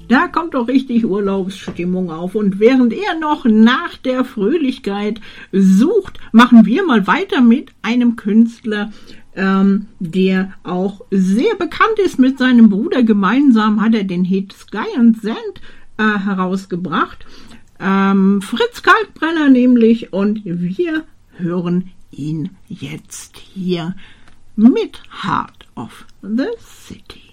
Da kommt doch richtig Urlaubsstimmung auf. Und während er noch nach der Fröhlichkeit sucht, machen wir mal weiter mit einem Künstler, der auch sehr bekannt ist. Mit seinem Bruder gemeinsam hat er den Hit Sky and Sand herausgebracht. Fritz Kalkbrenner nämlich, und wir hören ihn jetzt hier mit Heart of the City.